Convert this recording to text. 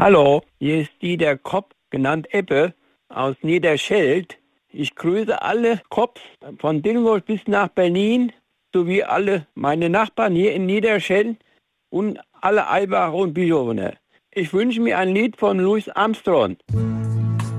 Hallo, hier ist Dieter Kopp, genannt Ebbe, aus Niederscheld. Ich grüße alle Kopps von Dillenburg bis nach Berlin, sowie alle meine Nachbarn hier in Niederscheld und alle Eibacher und Bischofene. Ich wünsche mir ein Lied von Louis Armstrong.